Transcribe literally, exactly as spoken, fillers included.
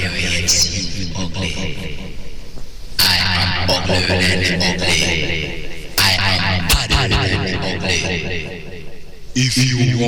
your head seem ugly. I am uglier than ugly. I am badder than ugly. If you